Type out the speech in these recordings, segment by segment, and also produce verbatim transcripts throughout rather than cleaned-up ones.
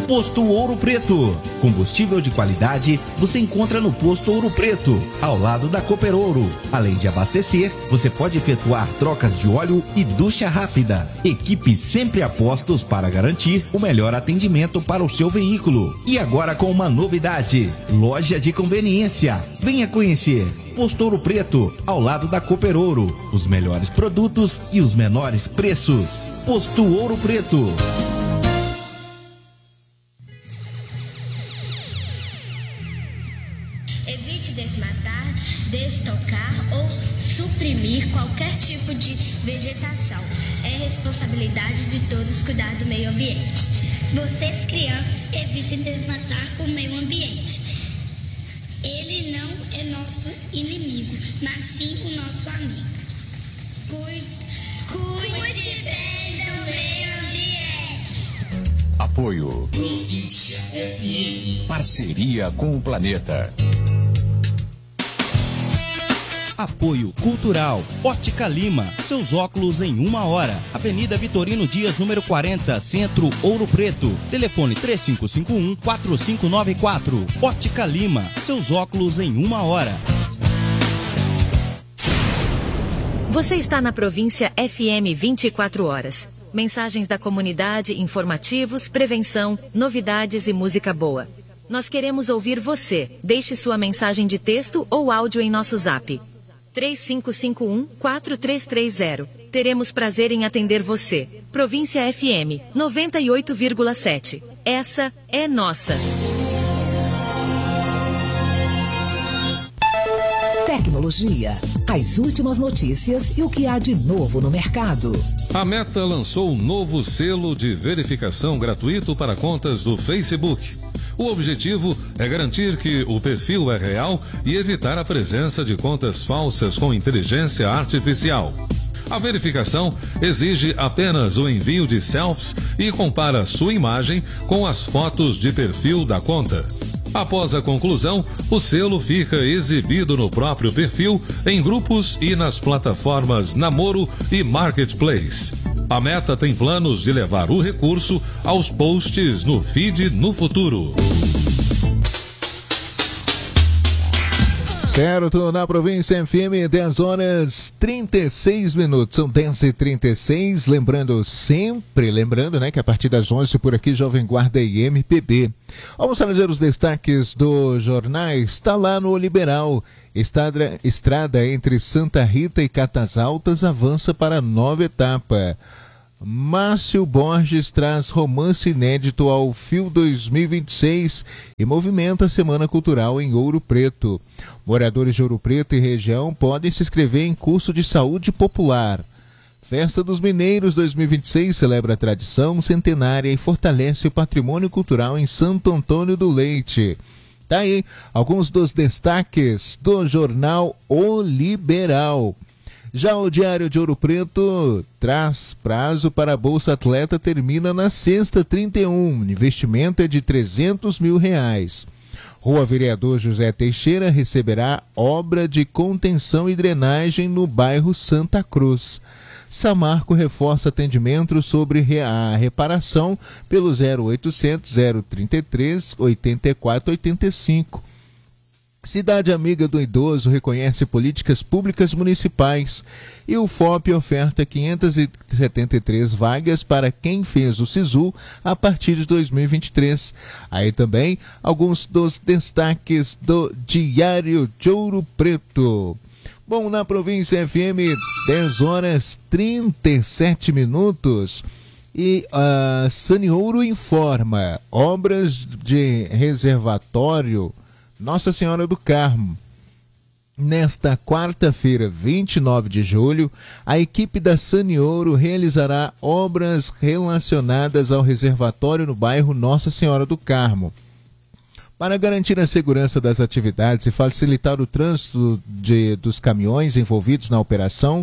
Posto Ouro Preto. Combustível de qualidade você encontra no Posto Ouro Preto, ao lado da Cooper Ouro. Além de abastecer, você pode efetuar trocas de óleo e ducha rápida. Equipe sempre a postos para garantir o melhor atendimento para o seu veículo. E agora com uma novidade: loja de conveniência. Venha conhecer Posto Ouro Preto, ao lado da Cooper Ouro. Os melhores produtos e os menores preços. Posto Ouro Preto. Evite desmatar, destocar ou suprimir qualquer tipo de vegetação. É responsabilidade de todos cuidar do meio ambiente. Vocês, crianças, evitem desmatar o meio ambiente. Ele não é nosso inimigo, mas sim o nosso amigo. Cuide, cuide bem do meio ambiente. Apoio. Província F M. Parceria com o planeta. Apoio Cultural. Ótica Lima. Seus óculos em uma hora. Avenida Vitorino Dias, número quarenta, Centro, Ouro Preto. Telefone três cinco cinco um, quatro cinco nove quatro. Ótica Lima. Seus óculos em uma hora. Você está na Província F M vinte e quatro horas. Mensagens da comunidade, informativos, prevenção, novidades e música boa. Nós queremos ouvir você. Deixe sua mensagem de texto ou áudio em nosso zap. três cinco cinco um, quatro três três zero. Teremos prazer em atender você. Província F M, noventa e oito vírgula sete. Essa é nossa. Tecnologia, as últimas notícias e o que há de novo no mercado. A Meta lançou um novo selo de verificação gratuito para contas do Facebook. O objetivo é garantir que o perfil é real e evitar a presença de contas falsas com inteligência artificial. A verificação exige apenas o envio de selfies e compara sua imagem com as fotos de perfil da conta. Após a conclusão, o selo fica exibido no próprio perfil, em grupos e nas plataformas Namoro e Marketplace. A Meta tem planos de levar o recurso aos posts no feed no futuro. Certo, na Província F M, dez horas trinta e seis minutos, são dez e trinta e seis, lembrando sempre, lembrando, né, que a partir das onze por aqui, Jovem Guarda e M P B. Vamos trazer os destaques do jornais, está lá no Liberal. Estrada, estrada entre Santa Rita e Catas Altas avança para a nova etapa. Márcio Borges traz romance inédito ao Fio dois mil e vinte e seis e movimenta a Semana Cultural em Ouro Preto. Moradores de Ouro Preto e região podem se inscrever em curso de saúde popular. Festa dos Mineiros dois mil e vinte e seis celebra a tradição centenária e fortalece o patrimônio cultural em Santo Antônio do Leite. Tá aí alguns dos destaques do jornal O Liberal. Já o Diário de Ouro Preto traz prazo para a Bolsa Atleta, termina na sexta, trinta e um. Investimento é de trezentos mil reais. Rua Vereador José Teixeira receberá obra de contenção e drenagem no bairro Santa Cruz. Samarco reforça atendimento sobre a reparação pelo zero oitocentos, zero trinta e três, oitenta e quatro, oitenta e cinco. Cidade Amiga do Idoso reconhece políticas públicas municipais e o F O P oferta quinhentas e setenta e três vagas para quem fez o SISU a partir de dois mil e vinte e três. Aí também alguns dos destaques do Diário de Ouro Preto. Bom, na Província F M, dez horas trinta e sete minutos. E a Saniouro informa, obras de reservatório Nossa Senhora do Carmo. Nesta quarta-feira, vinte e nove de julho, a equipe da Saniouro realizará obras relacionadas ao reservatório no bairro Nossa Senhora do Carmo. Para garantir a segurança das atividades e facilitar o trânsito de, dos caminhões envolvidos na operação,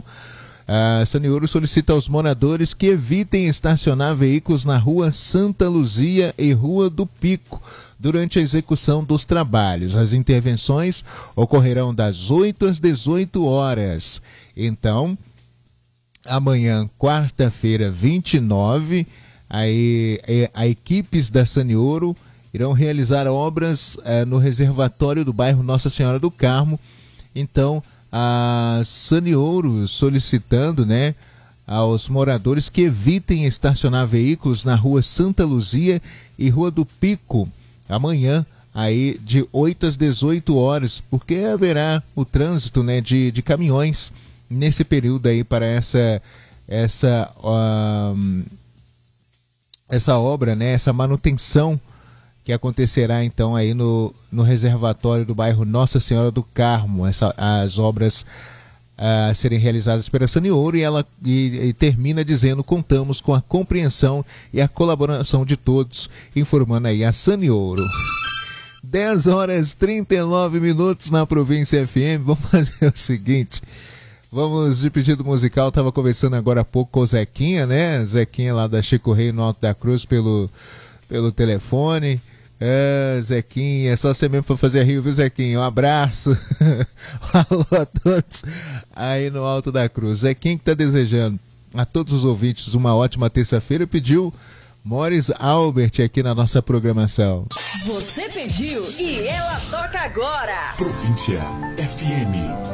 a Saniouro solicita aos moradores que evitem estacionar veículos na Rua Santa Luzia e Rua do Pico durante a execução dos trabalhos. As intervenções ocorrerão das oito às dezoito horas. Então, amanhã, quarta-feira, vinte e nove, aí a equipes da Sanioro irão realizar obras eh, no reservatório do bairro Nossa Senhora do Carmo. Então, a Sanioro solicitando, né, aos moradores que evitem estacionar veículos na rua Santa Luzia e Rua do Pico, amanhã, aí de oito às dezoito horas, porque haverá o trânsito, né, de, de caminhões nesse período aí para essa, essa, um, essa obra, né, essa manutenção que acontecerá então aí no, no reservatório do bairro Nossa Senhora do Carmo, essa, as obras a serem realizadas pela Sanioro, e ela e, e termina dizendo: contamos com a compreensão e a colaboração de todos, informando aí a Sanioro. dez horas e trinta e nove minutos na Província F M. Vamos fazer o seguinte, vamos de pedido musical. Estava conversando agora há pouco com o Zequinha, né? Zequinha lá da Chico Rei, no Alto da Cruz, pelo, pelo telefone. É, Zequinha, é só você mesmo para fazer rio, viu, Zequinha? Um abraço. Alô a todos aí no Alto da Cruz. Zequinha que tá desejando a todos os ouvintes uma ótima terça-feira, pediu Morris Albert aqui na nossa programação. Você pediu e ela toca agora. Província F M.